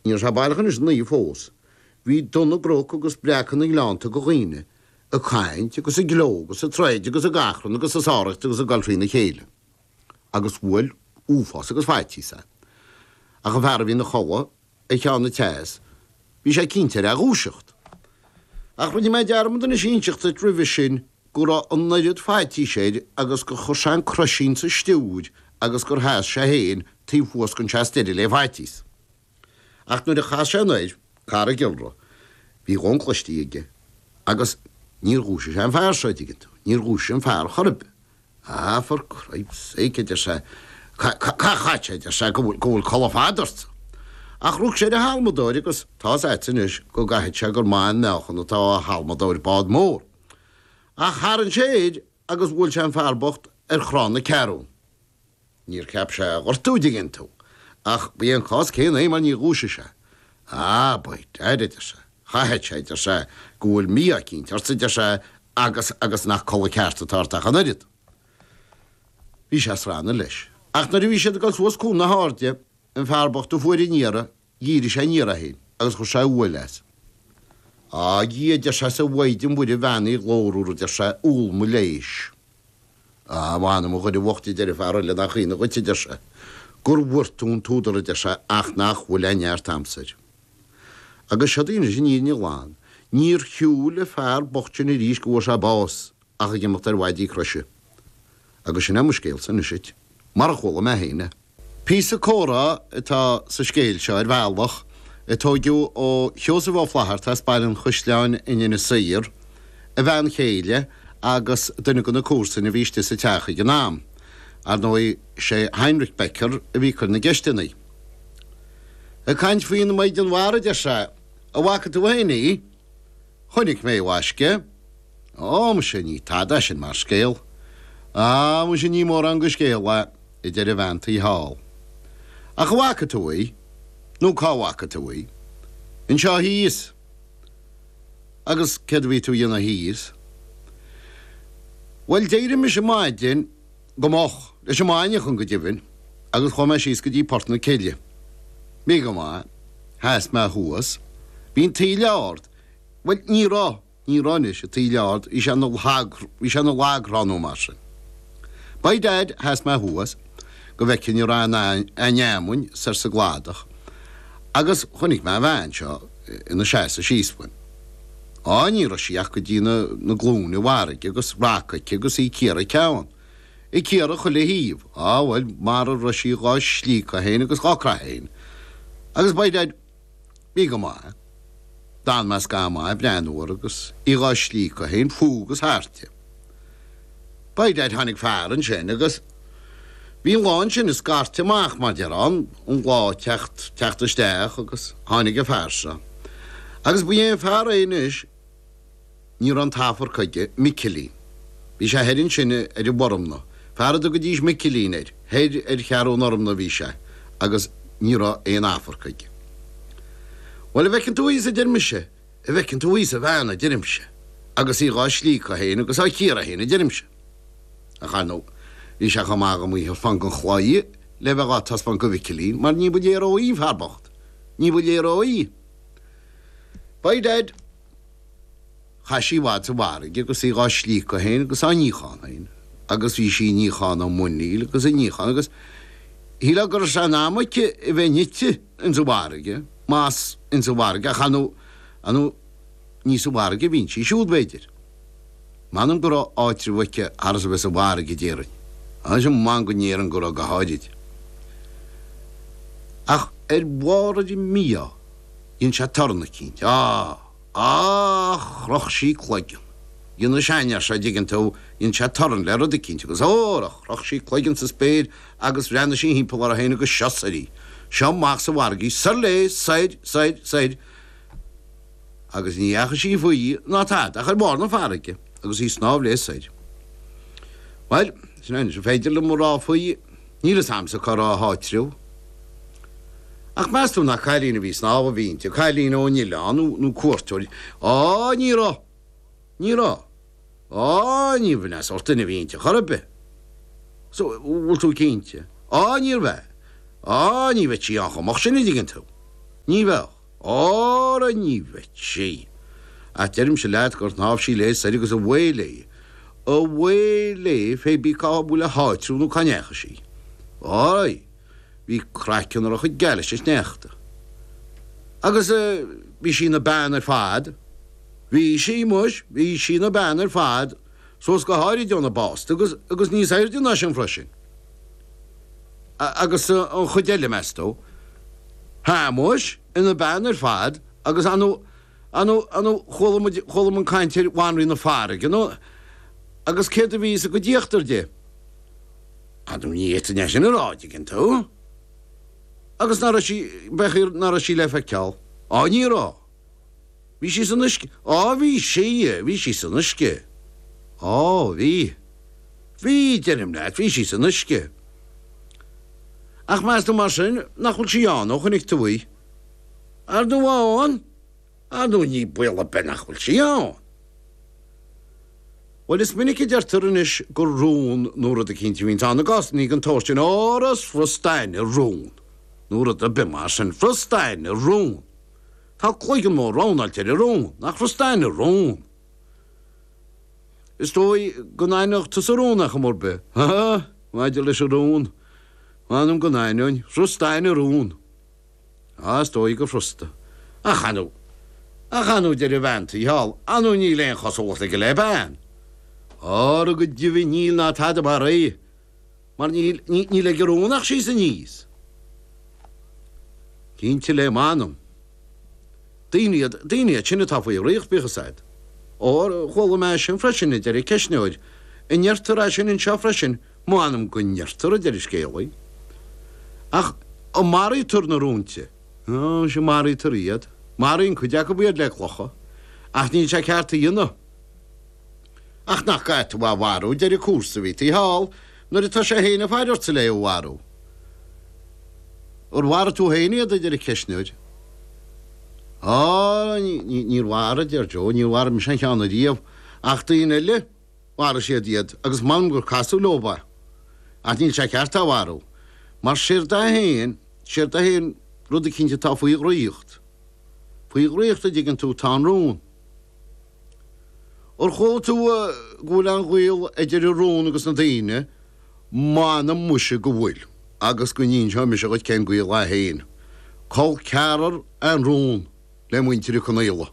níor se bailchan is naí fós. Bhí donna broc agus breachan í lánta go ghoine, a chaint agus a gló, agus a treid, agus a gachran, agus a sáirecht, agus a galtrína chéile. Agus bhfuil úfás agus fáití sa. A go bhar bhí na chola, a cheanna teas, bhí sé cinntear a gúiseacht. Ach bhí mé dearmad na síseachta tribhis sin gur an naiad fáití séid agus go chusean crosín sa stiúid agus gur háas sé héin tí fuas gon teasteidir le bhaitís. Ach nuair a chas sé naid, cara gilra, bhí gon chluistíige, agus níor gúise sé an fear seidigint, níor gúise an fear chorbe. For Christ's sake, idir sé, chaite idir sé gúil colafádart. Ach rúg sé de halmadóir agus tá éitin is go gaithid sé gur máin nechan atá halmadóir bád mór. Ach haran séid agus bhfuil sé an fearbocht chrán na cearún. Níor ceap sé gur túdigin tú. Ach bí an cás céan é mar ní gúise sé. Baid, idir sé. Chaithid sé idir sé gúil míacín, tar idir sé agus nach colla cearta tartach an irid. Bhí sé srána leis. Ach na bhí sé gal suas cún na háde an fearbocht do fuirí níra, díri sé níra hén, agus chu sé bhfuil leis. Díidir sé sa bhaidim bhuidir bhenaí glóúr idir sé úlmú léis. Bhána mo chuidir bhachtaí idir fear le nach chéine go idir sé. Gur bhuirtún túdar idir sé ach nach bhfuil lear tamsaid. Agus sé daoine sin ní láin, níor chiú le fear bochtin i rís go sé bás ach a gimach ar bhaidí croise. Agus sin muscéil san isit, mar a chola me héine. Písa córa atá sa scéil seo ar bhealbach, tógiú ó Joseph O'Flaherty as bailin chusleáin in saoir, a bhean chéile agus duna go na cúrsa na bhíiste sa teacha go nám, ar nói sé Heinrich Becker a bhí chur na geistenaí. A caint faoin na maid an mhara de sé, a bhacha tú hainaí, chunig mé bhaisce, mu sé ní tada sin mar scéal, mu sé ní mór an go scéal le idir a bhaanta í hall. A go bhacha tú é, nó cáhacha tú é, in seo híos, agus ced bhí tú dhéana híos. Well, déidir me sé maidin gomach, leis sé maine chun go dibhin, agus chum síos go dtí port na céile. Mí go má, heas me thuas, bhín tíle ard. Well, ní ránis a tíle ard, is an lágránú mar sin. Ba dead heas me thuas, go bhecinn i rán a neamhain sar sa gládach, agus chunig me bhain seo ina sé a síosfuin. Ní ra síach go dtí na glúna bhharig agus rácaich agus í céara ceann. I céara chu le híomh, bhfuil mar a rasí gá slí a héin agus gácra héin. Agus ba dead bí go má, dan mas gá má breanúir agus í gá slí a héin fúgus háirte. Ba dead tháinig fearan sin agus bhí láin sin is garte amach mar dearán an glá techt isteach agus tháinig a fearsa. Agus bu éon fear éis níor an táfar chuige Michelín. Bhí sé heirinn sinne ar i bormna. Fearad go dtís Michelín héir chearún ormna bhí sé, agus níor éon áfar chuige. Well, a bhecinn tú ís a dirmise, a bhecinn tú ís a bhena dirimse, agus í gá slí a héin agus á cíara héna dirimse. A chanó, bhí sé go mága mí fan go chláí le bheith gá tas fan go Michelín, mar ní bud éar ó í farbocht. Ní bud éar ó í. Ba dead, chaisí bhád sa bhharig, agus í gá slí a héin agus á níchan héin, agus bhí sí níchan ó muníl agus a níchan agus híla gur sé námaice i bheith nite in sa bhharig, más in sa bhharig, a chanú ní sa bhharig bhín sí siúd beidir. Manam gur áitri bhaice aras a bheith sa bhharig i ddéirein. An sem man go néan gur go háidir. Ach bhharad i mía, ín sé tarna cínt. Roch sí chloigin. Ín seinar sé digan tú ín sé tarn le rud a cínt, agus roch sí chloigin sa spéid agus bhreanna sí hímpel ar a héine go seosaí. Seo mach sa bhhargaí, sar le, said. Agus ní echa sí faoí ná táid, ach ar bár na farige, agus í snáb le said. Well, sin sé féidir le mórrá faoí, ní le sam sa chorá háitriú. Ach meastú na chailína bhí snáb a bhínte, chailína ó níleán nó cuairtóirí. Ní bhína sortainna bhínte, chorbe. So, bhfuil tú cínte. Níor bheith. Ní bheith tí an chomach sinna digan tú. Ní bheith á a níbheith sé. A deirm se leat gur náb sí lééis sa agus a bhélé. A bhélé fé bí cábú le háitrúnú canecha sí. Áid, hí craicean ar a chud geile is neachta. Agus bhí sí na ban ar fad, hí sí muis, hí sí na ban ar fad, sos go háirí deonna bást, agus níos éir dú ná sin freisin. Agus an chudeile mestó, há muis ina ban ar fad, agus anú cholam an caiintear bhhainrí na fára, agus céad a bhí a go díochttar de. Anú níta ne sin aráide gin tú. Agus bechir nar a sí le fe ceall. Á ní rá. Bhí sí san isce. Bhí sí san isce. Bhí. Bhí denim leat, bhí sí san isce. Ach meas do mar sin, nachhfuil sí an ó chunig túí. Ar do bháin, anú ní buile be nachhfuil sí an. Well, is minic I deartar is gur rún nuair a cinnte bhín anna gas ní an tóistin áras frustein a rún. Nuair a bimar sin frustein a rún. Tá cloigan mór ránaltear a rún, nach frustein a rún. Is dói go nainach tus a rúnach amór be. Ha, maidir leis a rún. Manum go nainún, frustein a rún. Is dói go frusta. Ach anú deir a bhaint I hall, anú ní léon chosólta go le ban. Ára go dibhí níl ná tad mar ré, mar ní le gurúnach sí sa níos. Cínte le mánum. Daine sinna tafaí réoch bichasáid. Chola me sin freisin idir I ceisneoid, I neartar a sin in seo freisin, mánum go neartar a deir scéalaí. Ach, o marí tur na rúnte. Si marí tar iad. Marín chuideach go bíad le clocha. Ach ní se cearta dhéanamh. Ach nach gaith bhharú deir cuasa bhí í hall, nuair tá sé héanana fáidirta le bhharú. Or bhhar tú héine a deir ceisneid. Níor bhhara deir Jo, níor bhhar me sin cheanna díomh, ach daon eile bhhara sé diad, agus man gur casú loba. Ach níl sé cearta bhharú. Mar sér da héin rud a cinnte tá faoí roíocht. Faoí roíocht a dgan tú tá rún. Or chó tú gúil an ghuiil idir rún agus na daine, mána muise go bhfuil, agus go níon seo me se go cén ghuiil le héin. Col cearar an rún le muintear chun éile.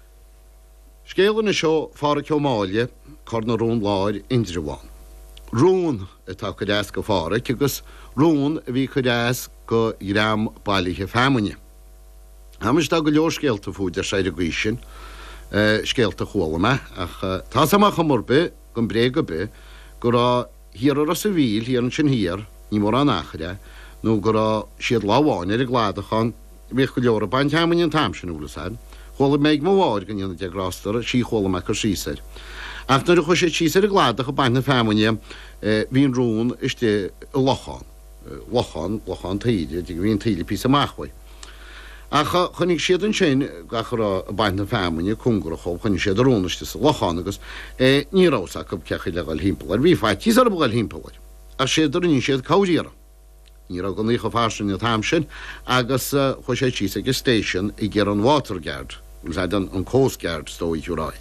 Scéalan seo fára ceámáile chu na rún láir indir bháin. Rún atá go déas go fára, agus rún a bhí chu déas go ram bailíthe feimine. Hamis tá go leor scéalta fúidir séidir ghuisin, scéalta chóla me, ach tá amach chamór be, gon bré go be, go rá hir ar a sa bhíl, hir an sin hir, ní mór an achre, nó go rá siad láháin ar a gládachan, bhíh go leor a baint haimine an tamsin úlasáid, chóla méid má bháir gan dhéanana deagrástar, sí chóla me go sísaid. Ach nuair a chu sé sísaid a gládach a baint na feimine, bhín rún iste lochan, lochan taide, bhín taide pí amachhaid. Ach chunig siad an sin gachar a baint na feimine cungur a chob chunig siad a rónaiste sa lochan agus nírásach go cecha le gáil hímpel, bhí fáid tíos ar bhil hímpel. A séidir ní siad cáidíara. Ní ra go ní go fásin na tamsin agus chu sé tíos agus station I ggéar an waterguard, úsáid an coastguard stóidúráid.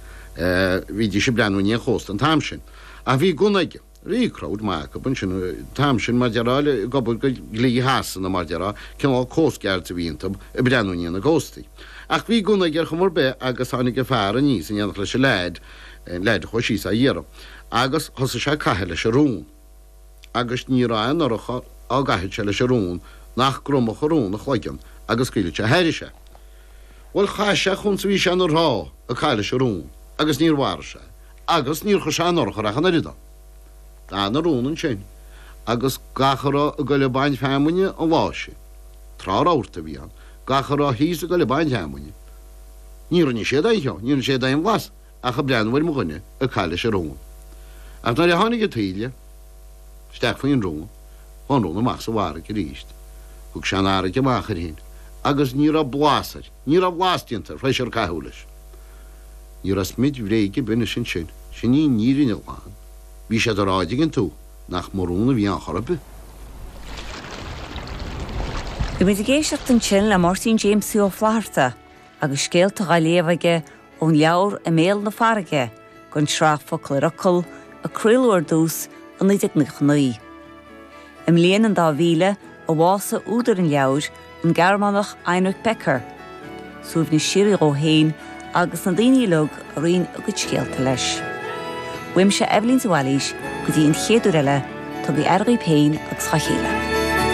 Bhí dí sé breanú ní chóst an tamsin. A bhí gunaige. Rícráid má go bun sin tamsin mar dearáile gobal go lí hasan na mar deará cin á cósceart a bhíntam I breanúí na ggóstaí. Ach bhí gúna gur chumór be agus tháinig go fear níos in dhéanach leis leid chu síos a dhéarm. Agus thosa sé caitheile leis a rún. Agus ní rá an orcha á gaitheid se leis a rún nach grumach a rún a chloigean agus cuiile se heirise. Bhil chaise chun sa bhí se an rá a caiile se rún, agus níor bhhar se, agus níor chu se an orcha a chana ridan. Tá na rúnan sin, agus gachara a go le baint feimine an bháise. Trá áirta bhí an, gachara híos a go le baint feimine. Níor ní sé daitheo, níor sé daim bhlas, a cha breanhfuil mo gunne a caiile se rún. Ach nar a tháinig a tíile, steach faoin rún, chun rún amach sa bhhara go ríist, chug sean ára go machar hín, agus níor a blásar, níor a blástíontar fleis ar caithúlis. Níor a smid bhréige bine sin ní nírin a láin. Bhí sé do ráidigin tú nach marúna bhí an chorbe. Go mid géisiocht an sin le Martin James ó Flaharta agus scéalta galéomhaige ón leabhar a méal na farige gon sráfa cloracol a cruúir dús an 19 Im léan an 2000 a bhása údar an leabhar an Gearmánach Heinrich Becker, suamh na sirí ó héin agus na daoine lug a rion a go scéalta leis. Bhuaim se Evelyn Wallis go dtí an chéadú eile tá bhí RG Péin agus chachéile.